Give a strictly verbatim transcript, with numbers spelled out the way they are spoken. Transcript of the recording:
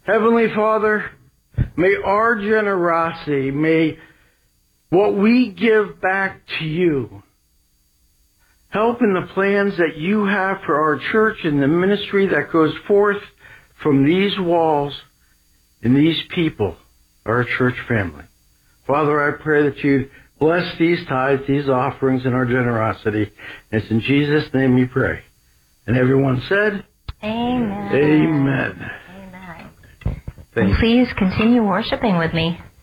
Heavenly Father, may our generosity, may what we give back to you help in the plans that you have for our church and the ministry that goes forth from these walls and these people, our church family. Father, I pray that you bless these tithes, these offerings, and our generosity. And it's in Jesus' name we pray. And everyone said, Amen. Amen. Amen. Thank you. Please continue worshiping with me.